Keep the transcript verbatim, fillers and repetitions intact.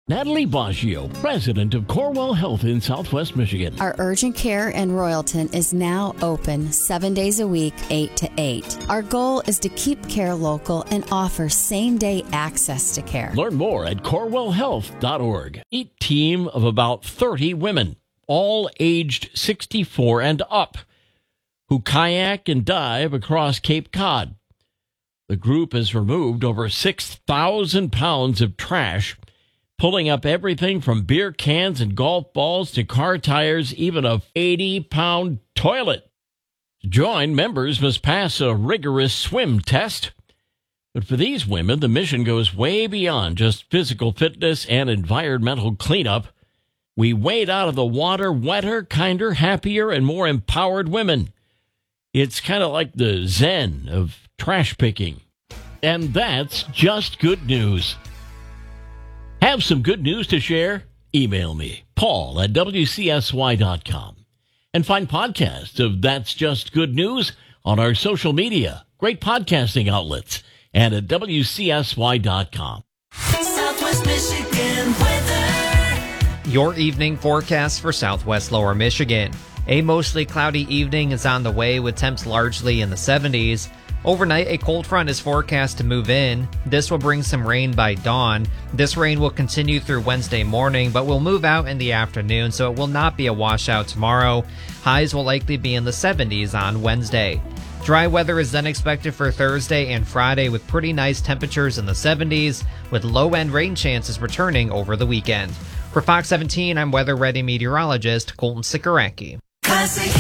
Natalie Baggio, president of Corewell Health in Southwest Michigan. Our urgent care in Royalton is now open seven days a week, eight to eight. Our goal is to keep care local and offer same-day access to care. Learn more at corewell health dot org. A team of about thirty women, all aged sixty-four and up, who kayak and dive across Cape Cod. The group has removed over six thousand pounds of trash, pulling up everything from beer cans and golf balls to car tires, even a eighty-pound toilet. To join, members must pass a rigorous swim test. But for these women, the mission goes way beyond just physical fitness and environmental cleanup. We wade out of the water wetter, kinder, happier, and more empowered women. It's kind of like the Zen of trash picking. And that's just good news. Have some good news to share? Email me, Paul at W C S Y dot com. And find podcasts of That's Just Good News on our social media, great podcasting outlets, and at W C S Y dot com. Southwest Michigan weather. Your evening forecast for Southwest Lower Michigan. A mostly cloudy evening is on the way with temps largely in the seventies. Overnight, a cold front is forecast to move in. This will bring some rain by dawn. This rain will continue through Wednesday morning, but will move out in the afternoon, so it will not be a washout tomorrow. Highs will likely be in the seventies on Wednesday. Dry weather is then expected for Thursday and Friday with pretty nice temperatures in the seventies, with low-end rain chances returning over the weekend. For Fox seventeen, I'm Weather Ready meteorologist Colton Sikoracki.